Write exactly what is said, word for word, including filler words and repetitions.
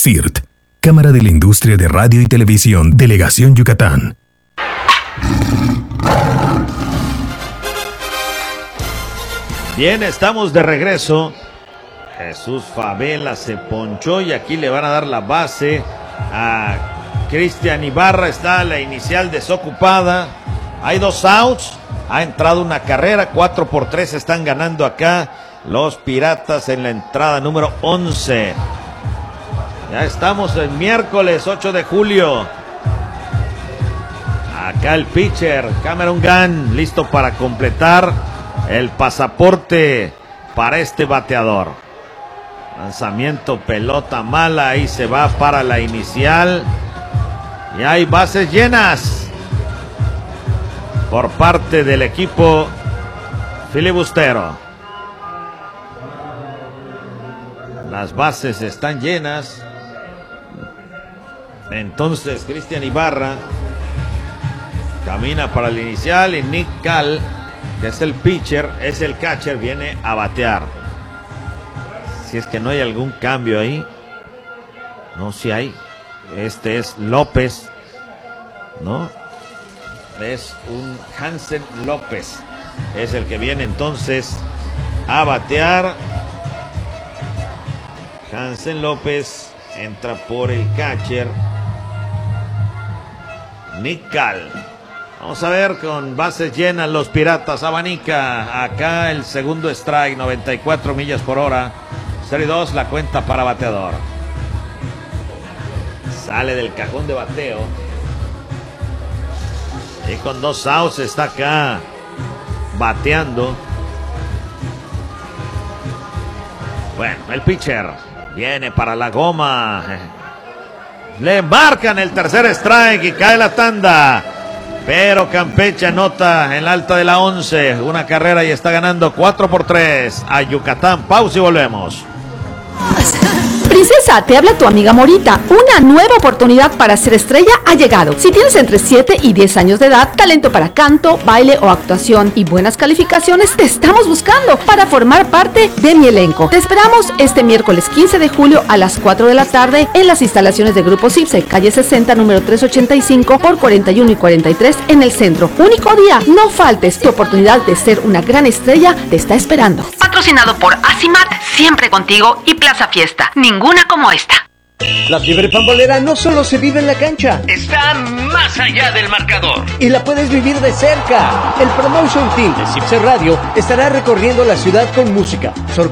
C I R T, Cámara de la Industria de Radio y Televisión, Delegación Yucatán. Bien, estamos de regreso. Jesús Favela se ponchó y aquí le van a dar la base a Cristian Ibarra. Está la inicial desocupada. Hay dos outs. Ha entrado una carrera. cuatro por tres están ganando acá los Piratas en la entrada número once. Ya estamos el miércoles ocho de julio. Acá el pitcher Cameron Gunn listo para completar el pasaporte para este bateador. Lanzamiento, pelota mala, ahí se va para la inicial. Y hay bases llenas por parte del equipo filibustero. Las bases están llenas. Entonces Cristian Ibarra camina para el inicial y Nick Cal, que es el pitcher, es el catcher, viene a batear. Si es que no hay algún cambio ahí. No, si hay. Este es López, ¿no? Es un Hansen López. Es el que viene entonces a batear. Hansen López entra por el catcher Nick Cal. Vamos a ver, con bases llenas los Piratas. Abanica acá el segundo strike, noventa y cuatro millas por hora. cero y dos la cuenta para bateador. Sale del cajón de bateo. Y con dos outs está acá bateando. Bueno, el pitcher viene para la goma. Le marcan el tercer strike y cae la tanda. Pero Campeche anota en la alta de la once. Una carrera y está ganando cuatro por tres a Yucatán. Pausa y volvemos. Princesa, te habla tu amiga Morita. Una nueva oportunidad para ser estrella ha llegado. Si tienes entre siete y diez años de edad, talento para canto, baile o actuación y buenas calificaciones, te estamos buscando para formar parte de mi elenco. Te esperamos este miércoles quince de julio a las cuatro de la tarde en las instalaciones de Grupo Cipse, calle sesenta, número trescientos ochenta y cinco por cuarenta y uno y cuarenta y tres en el centro. Único día, no faltes. Tu oportunidad de ser una gran estrella te está esperando. Patrocinado por Asimat, siempre contigo, y Plaza Fiesta. Ninguna como esta. La fiebre pambolera no solo se vive en la cancha, está más allá del marcador y la puedes vivir de cerca. El Promotion Team de Cipse Radio estará recorriendo la ciudad con música, sorpresas